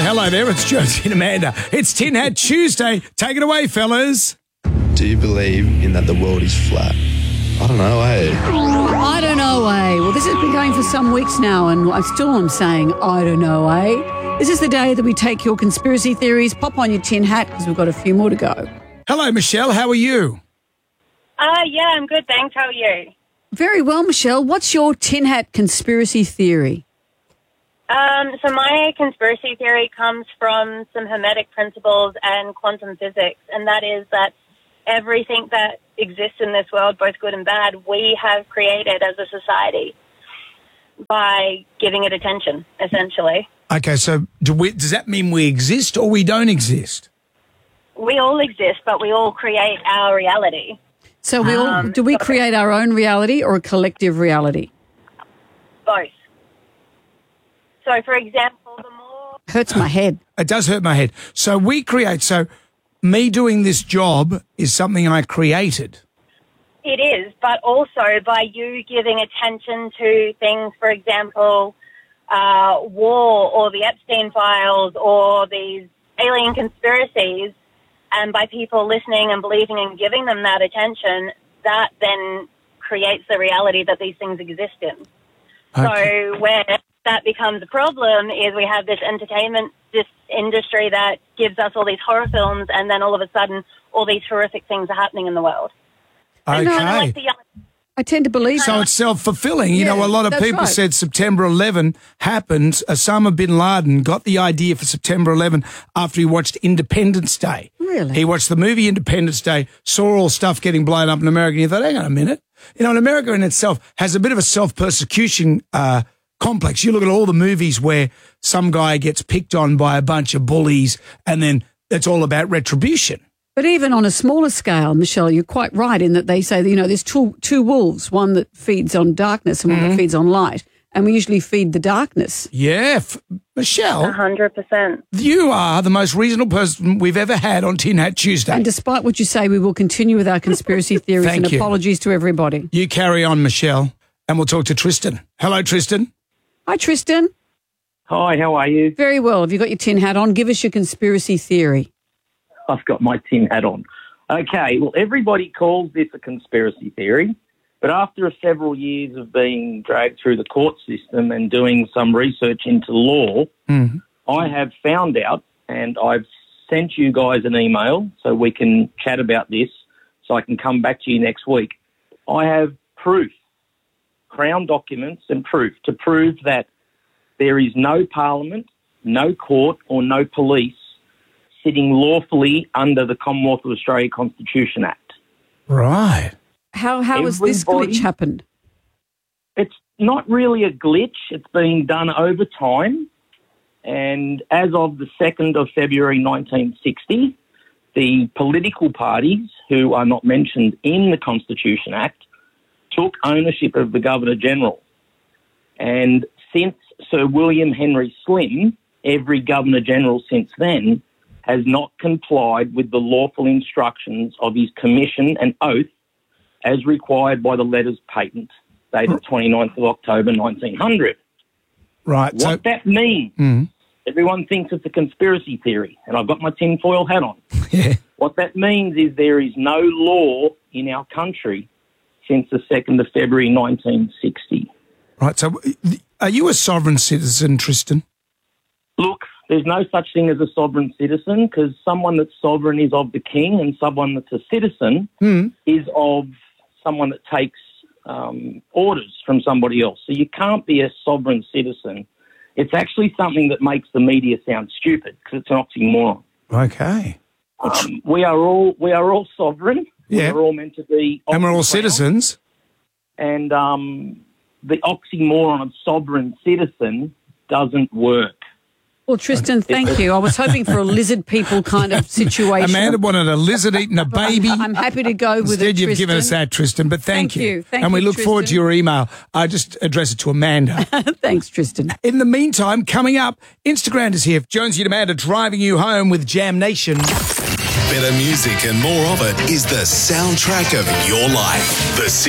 Hello there, it's Josie and Amanda. It's Tin Hat Tuesday. Take it away, fellas. Do you believe in that the world is flat? I don't know, eh? I don't know, eh? Well, this has been going for some weeks now, and I still am saying, I don't know, eh? This is the day that we take your conspiracy theories, pop on your tin hat, because we've got a few more to go. Hello, Michelle. How are you? Yeah, I'm good, thanks. How are you? Very well, Michelle. What's your tin hat conspiracy theory? So my conspiracy theory comes from some Hermetic principles and quantum physics, and that is that everything that exists in this world, both good and bad, we have created as a society by giving it attention, essentially. Okay, so does that mean we exist or we don't exist? We all exist, but we all create our reality. So do we create our own reality or a collective reality? Both. So, for example, the more... Hurts my head. It does hurt my head. So we create, so me doing this job is something I created. It is, but also by you giving attention to things, for example, war or the Epstein files or these alien conspiracies, and by people listening and believing and giving them that attention, that then creates the reality that these things exist in. Okay. So where that becomes a problem is we have this industry that gives us all these horror films, and then all of a sudden all these horrific things are happening in the world. Okay. I tend to believe so. It's self-fulfilling. You Yeah, know, a lot of people said September 11 happened. Osama bin Laden got the idea for September 11 after he watched Independence Day. Really? He watched the movie Independence Day, saw all stuff getting blown up in America, and he thought, hang on a minute. You know, and America in itself has a bit of a self-persecution complex. You look at all the movies where some guy gets picked on by a bunch of bullies, and then it's all about retribution. But even on a smaller scale, Michelle, you're quite right in that they say that, you know, there's two wolves, one that feeds on darkness and one that feeds on light. And we usually feed the darkness. Yeah. Michelle. 100%. You are the most reasonable person we've ever had on Tin Hat Tuesday. And despite what you say, we will continue with our conspiracy theories and apologies to everybody. You carry on, Michelle, and we'll talk to Tristan. Hello, Tristan. Hi, Tristan. Hi, how are you? Very well. Have you got your tin hat on? Give us your conspiracy theory. I've got my tin hat on. Okay, well, everybody calls this a conspiracy theory, but after several years of being dragged through the court system and doing some research into law, I have found out, and I've sent you guys an email so we can chat about this, so I can come back to you next week. I have proof, Crown documents and proof, to prove that there is no parliament, no court or no police sitting lawfully under the Commonwealth of Australia Constitution Act. Right. How has this glitch happened? It's not really a glitch. It's been done over time. And as of the 2nd of February 1960, the political parties, who are not mentioned in the Constitution Act, took ownership of the Governor-General. And since Sir William Henry Slim, every Governor-General since then has not complied with the lawful instructions of his commission and oath as required by the letters patent dated 29th of October 1900. Right. What that means, everyone thinks it's a conspiracy theory, and I've got my tinfoil hat on. Yeah. What that means is there is no law in our country since the 2nd of February 1960. Right. So are you a sovereign citizen, Tristan? Look, there's no such thing as a sovereign citizen, because someone that's sovereign is of the king, and someone that's a citizen is of someone that takes orders from somebody else. So you can't be a sovereign citizen. It's actually something that makes the media sound stupid, because it's an oxymoron. Okay. We are all sovereign. Yeah. We're all meant to be, and we're all citizens. And the oxymoron of sovereign citizen doesn't work. Well, Tristan, thank you. I was hoping for a lizard people kind of situation. Amanda wanted a lizard eating a baby. I'm happy to go with Instead, it, Tristan. you've given us that, Tristan, but thank you. Thank and we you, look forward to Tristan. your email. I just address it to Amanda. Thanks, Tristan. In the meantime, coming up, Instagram is here. Jonesy and Amanda driving you home with Jam Nation. Better music and more of it is the soundtrack of your life. The